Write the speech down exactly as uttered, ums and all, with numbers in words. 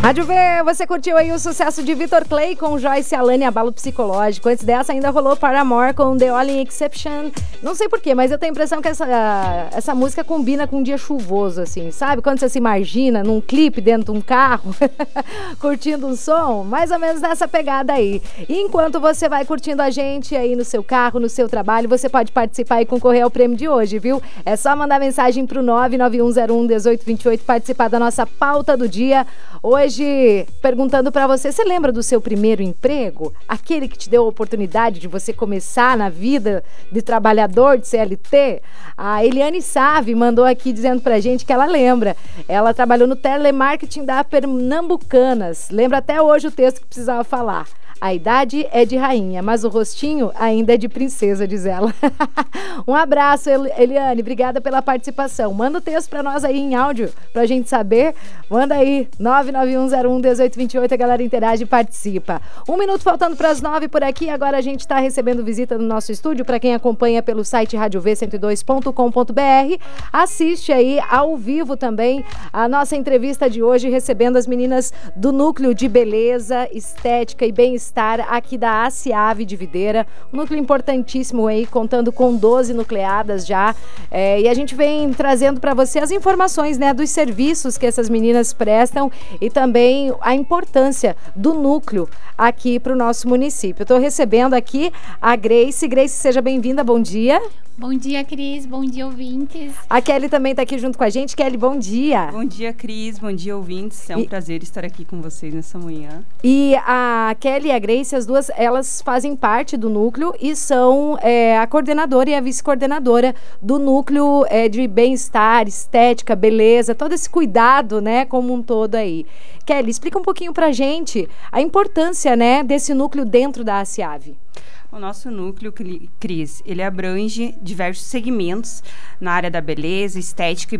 Rádio V, você curtiu aí o sucesso de Vitor Clay com Joyce Alane, Abalo Psicológico. Antes dessa ainda rolou Paramore com The Only Exception. Não sei porquê, mas eu tenho a impressão que essa, essa música combina com um dia chuvoso, assim, sabe? Quando você se imagina num clipe dentro de um carro, curtindo um som, mais ou menos nessa pegada aí. E enquanto você vai curtindo a gente aí no seu carro, no seu trabalho, você pode participar e concorrer ao prêmio de hoje, viu? É só mandar mensagem pro nove nove um zero um um oito dois oito, participar da nossa pauta do dia. Hoje, perguntando pra você, você lembra do seu primeiro emprego? Aquele que te deu a oportunidade de você começar na vida de trabalhador, de C L T? A Eliane Save mandou aqui dizendo pra gente que ela lembra. Ela trabalhou no telemarketing da Pernambucanas. Lembra até hoje o texto que precisava falar. A idade é de rainha, mas o rostinho ainda é de princesa, diz ela. Um abraço, Eliane. Obrigada pela participação. Manda o texto pra nós aí em áudio, pra gente saber. Manda aí, nove nove um zero um um oito dois oito. A galera interage e participa. Um minuto faltando pras nove por aqui. Agora a gente tá recebendo visita no nosso estúdio. Pra quem acompanha pelo site rádio v cento e dois ponto com ponto b r, assiste aí ao vivo também a nossa entrevista de hoje, recebendo as meninas do Núcleo de Beleza, Estética e Bem-Estar aqui da ASEAV de Videira, um núcleo importantíssimo aí, contando com doze nucleadas já, é, e a gente vem trazendo para você as informações, né, dos serviços que essas meninas prestam e também a importância do núcleo aqui para o nosso município. Eu estou recebendo aqui a Grace. Grace, seja bem-vinda, bom dia. Bom dia, Cris. Bom dia, ouvintes. A Kelly também está aqui junto com a gente. Kelly, bom dia. Bom dia, Cris. Bom dia, ouvintes. É um e... prazer estar aqui com vocês nessa manhã. E a Kelly e a Grace, as duas, elas fazem parte do núcleo e são é, a coordenadora e a vice-coordenadora do núcleo é, de bem-estar, estética, beleza, todo esse cuidado, né, como um todo aí. Kelly, explica um pouquinho pra gente a importância, né, desse núcleo dentro da ASEAV. O nosso núcleo, Cris, ele abrange diversos segmentos na área da beleza, estética e